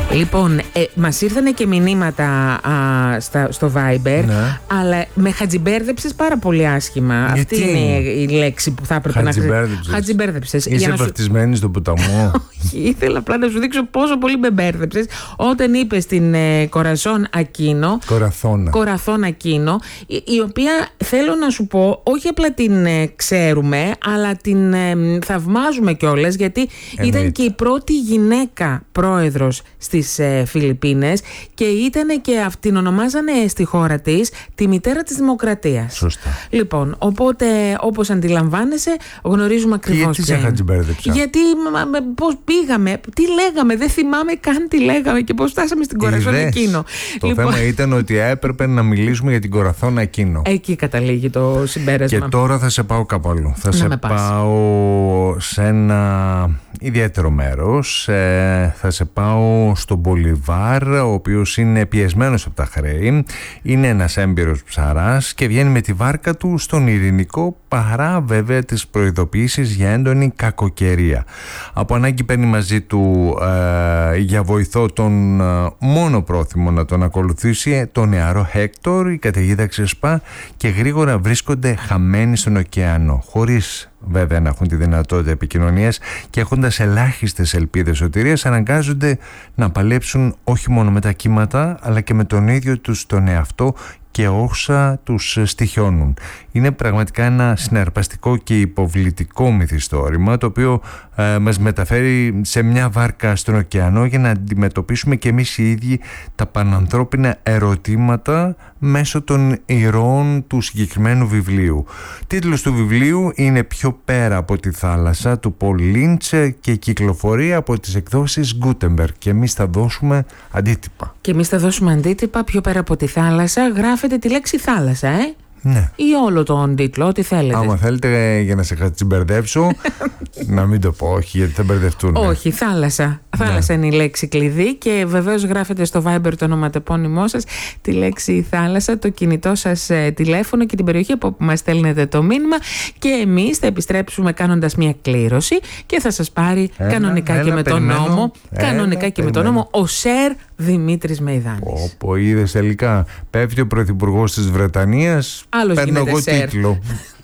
Λοιπόν, μας ήρθανε και μηνύματα στο Viber, ναι. Αλλά με χατζιμπέρδεψες πάρα πολύ άσχημα. Γιατί? Αυτή είναι η λέξη που θα έπρεπε να χρησιμοποιήσεις. Χατζιμπέρδεψες. Είσαι βαφτισμένη στον ποταμό. Όχι, ήθελα απλά να σου δείξω πόσο πολύ με μπέρδεψες όταν είπες την Κορασόν Ακίνο. Κοραθόν Ακίνο, η οποία θέλω να σου πω, όχι απλά την ξέρουμε, αλλά την θαυμάζουμε κιόλας, γιατί ήταν και η πρώτη γυναίκα πρόεδρος στις Φιλιππίνες και ήταν και την ονομάζανε στη χώρα της τη μητέρα της δημοκρατίας. Σωστά. Λοιπόν, οπότε όπως αντιλαμβάνεσαι, γνωρίζουμε ακριβώς γιατί σε χατζιμπέρδεψα. Γιατί πώς πήγαμε, τι λέγαμε, δεν θυμάμαι καν τι λέγαμε και πώς φτάσαμε στην Κορασόν Ακίνο. Το θέμα ήταν ότι έπρεπε να μιλήσουμε για την Κοραθόν Ακίνο. Εκεί καταλήγει το συμπέρασμα. Και τώρα θα σε πάω κάπου αλλού. Θα σε πάω σε ένα ιδιαίτερο μέρος. Θα σε πάω στον Μπολιβάρ, ο οποίος είναι πιεσμένος από τα χρέη. Είναι ένας έμπειρος ψαράς και βγαίνει με τη βάρκα του στον Ειρηνικό, παρά βέβαια τις προειδοποιήσεις για έντονη κακοκαιρία. Από ανάγκη παίρνει μαζί του για βοηθό τον μόνο πρόθυμο να τον ακολουθήσει, τον νεαρό Χέκτορ. Η καταιγίδα ξεσπά και γρήγορα βρίσκονται χαμένοι στον ωκεανό, χωρίς βέβαια να έχουν τη δυνατότητα επικοινωνίας και έχοντας ελάχιστες ελπίδες σωτηρίας, αναγκάζονται να παλέψουν όχι μόνο με τα κύματα, αλλά και με τον ίδιο τους τον εαυτό και όσα τους στοιχιώνουν. Είναι πραγματικά ένα συναρπαστικό και υποβλητικό μυθιστόρημα, το οποίο μας μεταφέρει σε μια βάρκα στον ωκεανό για να αντιμετωπίσουμε και εμείς οι ίδιοι τα πανανθρώπινα ερωτήματα μέσω των ηρώων του συγκεκριμένου βιβλίου. Τίτλος του βιβλίου είναι «Πιο πέρα από τη θάλασσα» του Πολ Λίντσε και κυκλοφορεί από τις εκδόσεις Γκούτεμπεργκ, και εμείς θα δώσουμε αντίτυπα. Και εμείς θα δώσουμε αντίτυπα. «Πιο πέρα από τη θάλασσα» γράφετε τη λέξη θάλασσα, Ναι. Ή όλο τον τίτλο, ό,τι θέλετε. Άμα θέλετε για να σε χατσιμπερδέψω, να μην το πω, όχι, γιατί θα μπερδευτούν. Όχι, θάλασσα. Θάλασσα είναι η λέξη κλειδί και βεβαίως γράφετε στο Viber το ονοματεπώνυμό σας, τη λέξη θάλασσα, το κινητό σας τηλέφωνο και την περιοχή από όπου μας στέλνετε το μήνυμα, και εμείς θα επιστρέψουμε κάνοντας μια κλήρωση και θα σας πάρει κανονικά και με τον νόμο, και με τον νόμο ο Σερ Δημήτρης Μεϊδάνης. Είδες τελικά, πέφτει ο Πρωθυπουργός της Βρετανίας, παίρνω εγώ τίτλο.